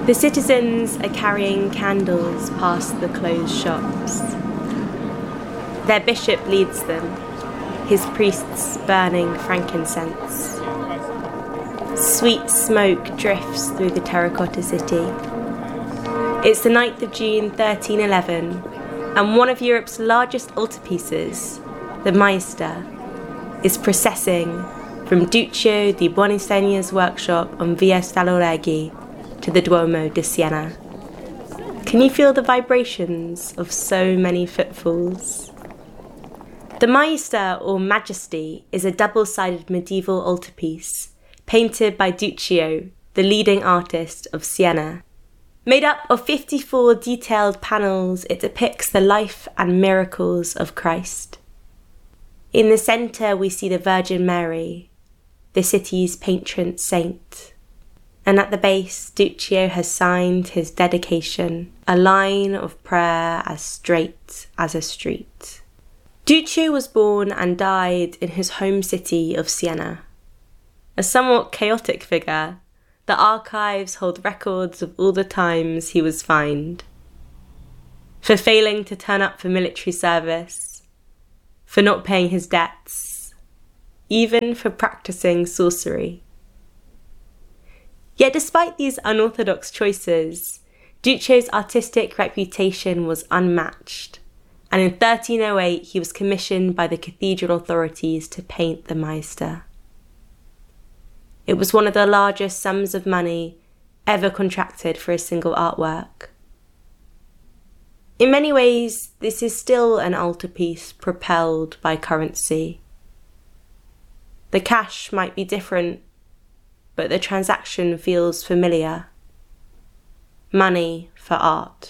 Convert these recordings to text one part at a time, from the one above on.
The citizens are carrying candles past the closed shops. Their bishop leads them, his priests burning frankincense. Sweet smoke drifts through the terracotta city. It's the 9th of June 1311, and one of Europe's largest altarpieces, the Maister, is processing from Duccio di Buonisegna's workshop on Via Staloreghi to the Duomo di Siena. Can you feel the vibrations of so many footfalls? The Maister, or Majesty, is a double-sided medieval altarpiece painted by Duccio, the leading artist of Siena. Made up of 54 detailed panels, it depicts the life and miracles of Christ. In the centre we see the Virgin Mary, the city's patron saint. And at the base, Duccio has signed his dedication, a line of prayer as straight as a street. Duccio was born and died in his home city of Siena. A somewhat chaotic figure, the archives hold records of all the times he was fined. For failing to turn up for military service, for not paying his debts, even for practicing sorcery. Yet despite these unorthodox choices, Duccio's artistic reputation was unmatched, and in 1308 he was commissioned by the cathedral authorities to paint the Maister. It was one of the largest sums of money ever contracted for a single artwork. In many ways, this is still an altarpiece propelled by currency. The cash might be different, but the transaction feels familiar. Money for art.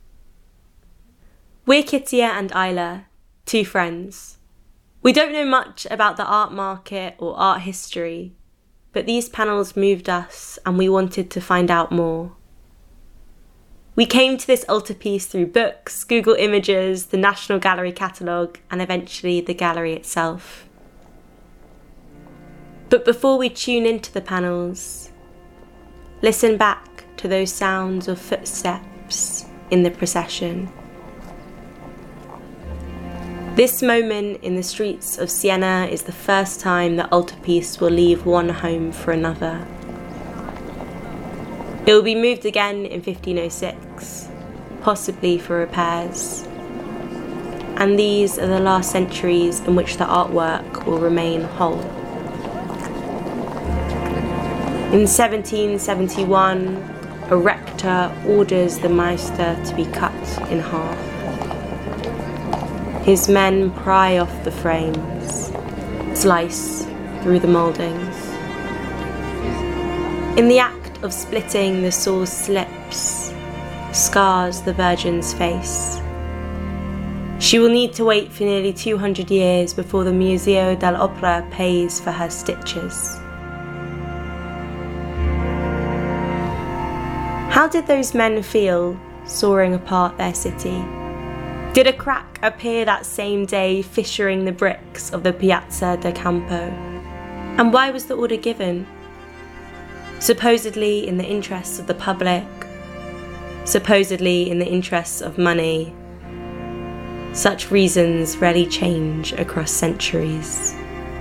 We're Kittia and Isla, two friends. We don't know much about the art market or art history, but these panels moved us and we wanted to find out more. We came to this altarpiece through books, Google Images, the National Gallery catalogue, and eventually the gallery itself. But before we tune into the panels, listen back to those sounds of footsteps in the procession. This moment in the streets of Siena is the first time the altarpiece will leave one home for another. It will be moved again in 1506, possibly for repairs. And these are the last centuries in which the artwork will remain whole. In 1771, a rector orders the Maister to be cut in half. His men pry off the frames, slice through the mouldings. In the act of splitting, the saw slips, scars the Virgin's face. She will need to wait for nearly 200 years before the Museo dell'Opera pays for her stitches. How did those men feel sawing apart their city? Did a crack appear that same day fissuring the bricks of the Piazza del Campo? And why was the order given? Supposedly in the interests of the public, supposedly in the interests of money. Such reasons rarely change across centuries.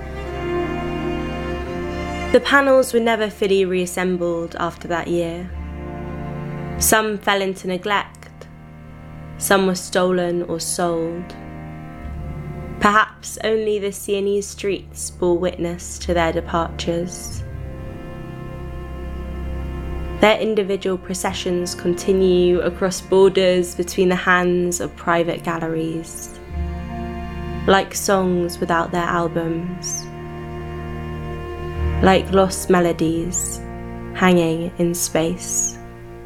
The panels were never fully reassembled after that year. Some fell into neglect. Some were stolen or sold. Perhaps only the Sienese streets bore witness to their departures. Their individual processions continue across borders between the hands of private galleries, like songs without their albums, like lost melodies hanging in space.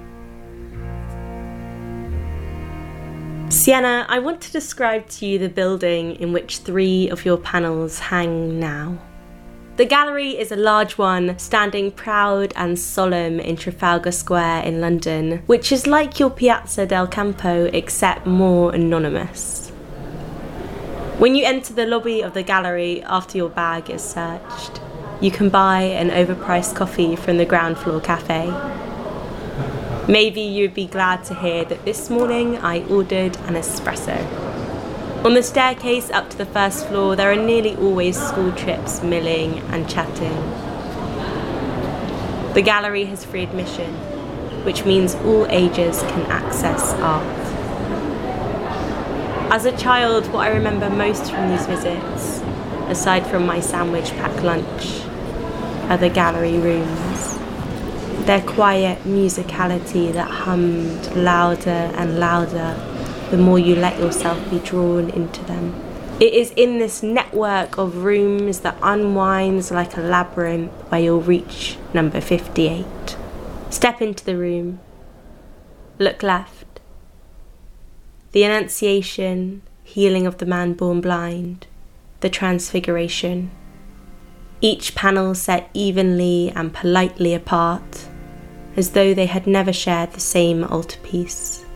Siena, I want to describe to you the building in which 3 of your panels hang now. The gallery is a large one, standing proud and solemn in Trafalgar Square in London, which is like your Piazza del Campo except more anonymous. When you enter the lobby of the gallery after your bag is searched, you can buy an overpriced coffee from the ground floor cafe. Maybe you'd be glad to hear that this morning I ordered an espresso. On the staircase up to the first floor, there are nearly always school trips milling and chatting. The gallery has free admission, which means all ages can access art. As a child, what I remember most from these visits, aside from my sandwich-packed lunch, are the gallery rooms. Their quiet musicality that hummed louder and louder the more you let yourself be drawn into them. It is in this network of rooms that unwinds like a labyrinth where you'll reach number 58. Step into the room. Look left. The Annunciation, healing of the man born blind, the Transfiguration. Each panel set evenly and politely apart, as though they had never shared the same altarpiece.